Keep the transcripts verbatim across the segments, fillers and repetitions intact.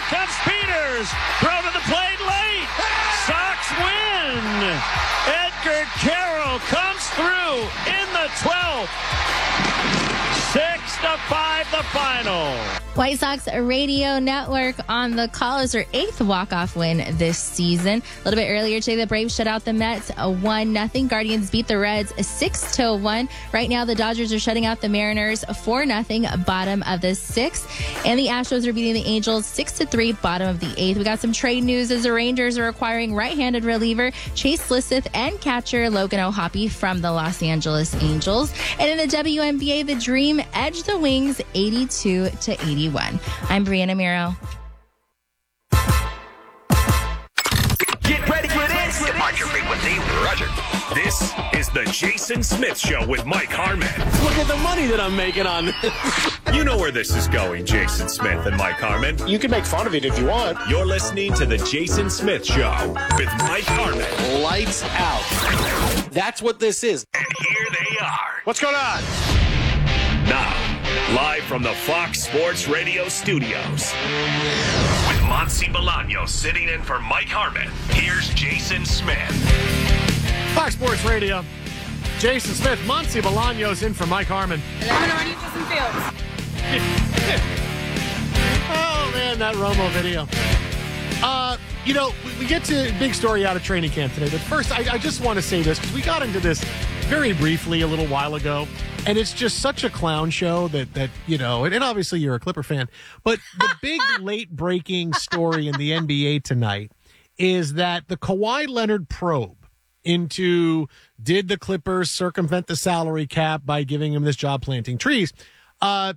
comes Peters. Throw to the plate late. Sox win. Edgar Carroll comes through in the twelfth. Six to five, the final. White Sox Radio Network on the call is their eighth walk-off win this season. A little bit earlier today, the Braves shut out the Mets one nothing. Guardians beat the Reds six to one. Right now, the Dodgers are shutting out the Mariners four nothing, bottom of the sixth. And the Astros are beating the Angels six to three, bottom of the eighth. We got some trade news as the Rangers are acquiring right-handed reliever Chase Lisseth and catcher Logan O'Hoppe from the Los Angeles Angels. And in the W N B A, the Dream edged the Wings eighty-two to eighty-one. I'm Brianna Miro. Get ready for this. Departure frequency, Roger. This is the Jason Smith Show with Mike Harmon. Look at the money that I'm making on this. You know where this is going, Jason Smith and Mike Harmon. You can make fun of it if you want. You're listening to the Jason Smith Show with Mike Harmon. Lights out. That's what this is. And here they are. What's going on? Now, live from the Fox Sports Radio studios. With Monsi Bolaños sitting in for Mike Harmon, here's Jason Smith. Fox Sports Radio. Jason Smith, Monsi Bolaños in for Mike Harmon. Oh, man, that Romo video. Uh, you know, we, we get to a big story out of training camp today. But first, I, I just want to say this, because we got into this very briefly a little while ago. And it's just such a clown show that, that you know, and, and obviously you're a Clipper fan. But the big late-breaking story in the N B A tonight is that the Kawhi Leonard probe into did the Clippers circumvent the salary cap by giving him this job planting trees. Uh,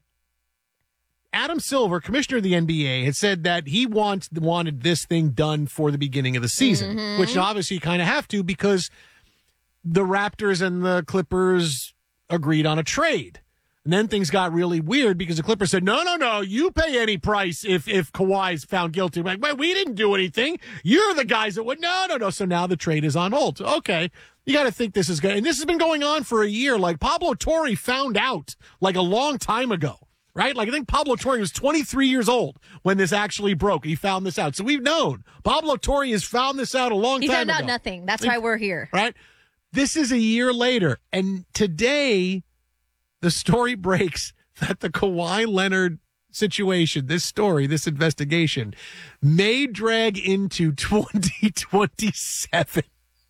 Adam Silver, commissioner of the N B A, had said that he wants, wanted this thing done for the beginning of the season, mm-hmm. which obviously you kind of have to because the Raptors and the Clippers agreed on a trade. And then things got really weird because the Clippers said, no, no, no, you pay any price if, if Kawhi's found guilty. Like, well, we didn't do anything. You're the guys that would, no, no, no. So now the trade is on hold. Okay. You got to think this is good. And this has been going on for a year. Like Pablo Torre found out like a long time ago, right? Like I think Pablo Torre was twenty-three years old when this actually broke. He found this out. So we've known Pablo Torre has found this out a long he time ago. He ago. found out nothing. That's why we're here. Right? This is a year later, and today the story breaks that the Kawhi Leonard situation, this story, this investigation, may drag into twenty twenty-seven.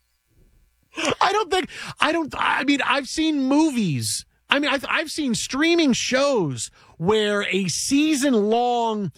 I don't think, I don't, I mean, I've seen movies. I mean, I've, I've seen streaming shows where a season-long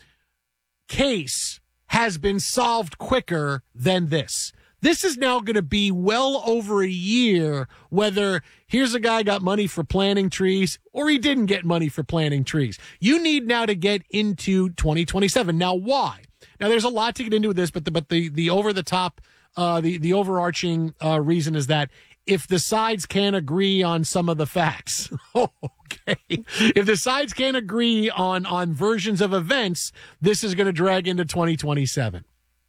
case has been solved quicker than this. This is now going to be well over a year, whether here's a guy got money for planting trees or he didn't get money for planting trees. You need now to get into twenty twenty-seven. Now, why? Now, there's a lot to get into with this, but the, but the, the over-the-top, uh, the, the overarching uh, reason is that if the sides can't agree on some of the facts, okay, if the sides can't agree on, on versions of events, this is going to drag into twenty twenty-seven.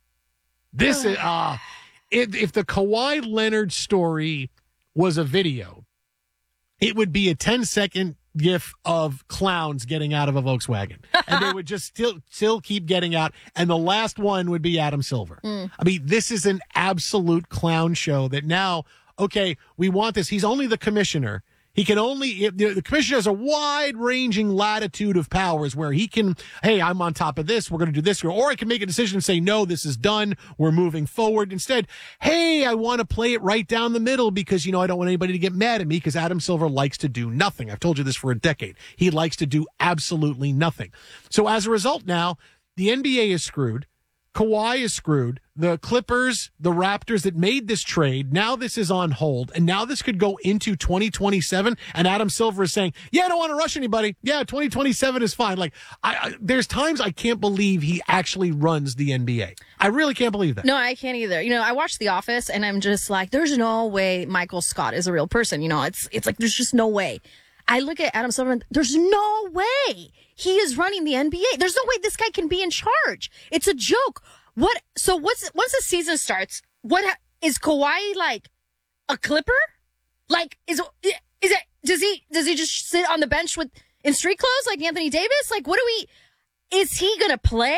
This is... Uh, If, if the Kawhi Leonard story was a video, it would be a ten-second gif of clowns getting out of a Volkswagen. And they would just still still keep getting out. And the last one would be Adam Silver. Mm. I mean, this is an absolute clown show that now, okay, we want this. He's only the commissioner. He can only, the commissioner has a wide-ranging latitude of powers where he can, hey, I'm on top of this, we're going to do this, or I can make a decision and say, no, this is done, we're moving forward. Instead, hey, I want to play it right down the middle because, you know, I don't want anybody to get mad at me because Adam Silver likes to do nothing. I've told you this for a decade. He likes to do absolutely nothing. So as a result now, the N B A is screwed. Kawhi is screwed. The Clippers, the Raptors that made this trade, now this is on hold. And now this could go into twenty twenty-seven. And Adam Silver is saying, yeah, I don't want to rush anybody. Yeah, twenty twenty-seven is fine. Like, I, I there's times I can't believe he actually runs the N B A. I really can't believe that. No, I can't either. You know, I watched The Office and I'm just like, there's no way Michael Scott is a real person. You know, it's it's like, there's just no way. I look at Adam Silver and there's no way he is running the N B A. There's no way this guy can be in charge. It's a joke. What? So what's once the season starts? What is Kawhi like? A Clipper? Like is is it? Does he does he just sit on the bench with in street clothes like Anthony Davis? Like what do we? Is he gonna play?